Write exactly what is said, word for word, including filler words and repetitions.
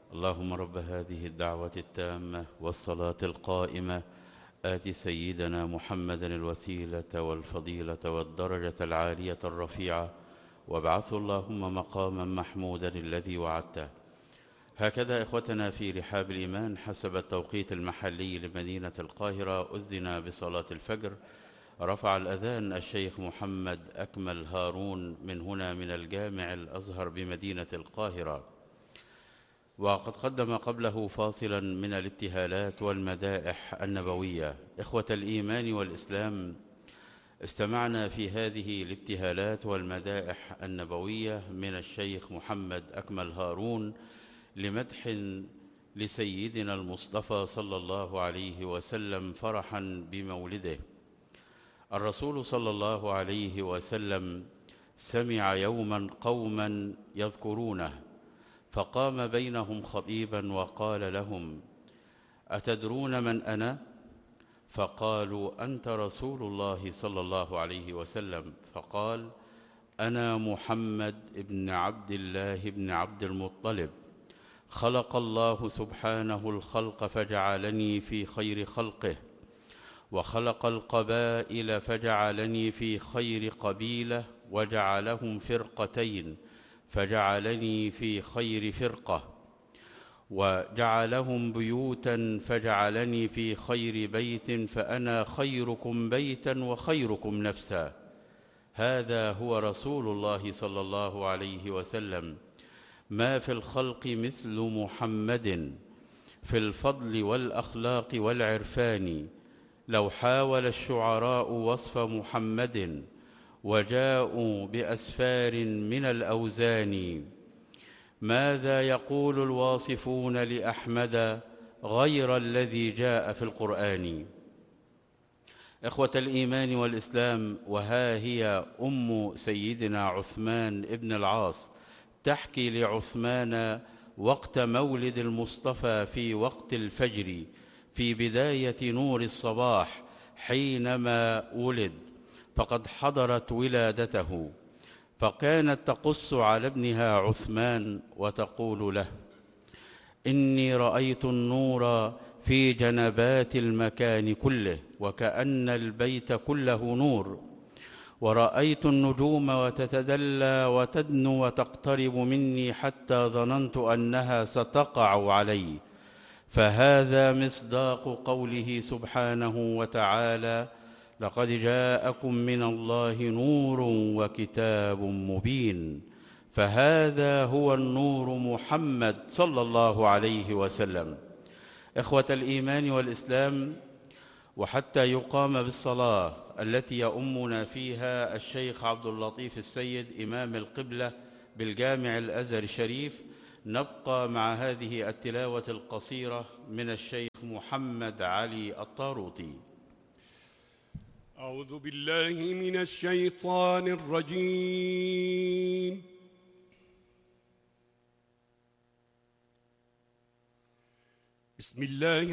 اللهم رب هذه الدعوة التامة والصلاة القائمة آت سيدنا محمدا الوسيلة والفضيلة والدرجة العالية الرفيعة وابعثه اللهم مقاما محمودا الذي وعدته. هكذا إخوتنا في رحاب الإيمان حسب التوقيت المحلي لمدينة القاهرة أذن بصلاة الفجر. رفع الأذان الشيخ محمد أكمل هارون من هنا من الجامع الأزهر بمدينة القاهرة، وقد قدم قبله فاصلا من الابتهالات والمدائح النبوية. إخوة الإيمان والإسلام، استمعنا في هذه الابتهالات والمدائح النبوية من الشيخ محمد أكمل هارون لمدح لسيدنا المصطفى صلى الله عليه وسلم فرحا بمولده. الرسول صلى الله عليه وسلم سمع يوما قوما يذكرونه، فقام بينهم خطيبا وقال لهم: أتدرون من أنا؟ فقالوا: أنت رسول الله صلى الله عليه وسلم. فقال: أنا محمد بن عبد الله بن عبد المطلب. خلق الله سبحانه الخلق فجعلني في خير خلقه، وخلق القبائل فجعلني في خير قبيلة، وجعلهم فرقتين فجعلني في خير فرقة، وجعلهم بيوتا فجعلني في خير بيت، فأنا خيركم بيتا وخيركم نفسا. هذا هو رسول الله صلى الله عليه وسلم. ما في الخلق مثل محمد في الفضل والأخلاق والعرفان. لو حاول الشعراء وصف محمد وجاءوا بأسفار من الأوزان، ماذا يقول الواصفون لأحمد غير الذي جاء في القرآن؟ إخوة الإيمان والإسلام، وها هي أم سيدنا عثمان ابن العاص تحكي لعثمان وقت مولد المصطفى في وقت الفجر في بداية نور الصباح حينما ولد، فقد حضرت ولادته، فكانت تقص على ابنها عثمان وتقول له: إني رأيت النور في جنبات المكان كله وكأن البيت كله نور، ورأيت النجوم وتتدلى وتدنو وتقترب مني حتى ظننت أنها ستقع علي. فهذا مصداق قوله سبحانه وتعالى: لقد جاءكم من الله نور وكتاب مبين. فهذا هو النور محمد صلى الله عليه وسلم. إخوة الإيمان والإسلام، وحتى يقام بالصلاة التي يؤمنا فيها الشيخ عبد اللطيف السيد إمام القبلة بالجامع الأزهر الشريف، نبقى مع هذه التلاوة القصيرة من الشيخ محمد علي الطاروطي. أعوذ بالله من الشيطان الرجيم. بسم الله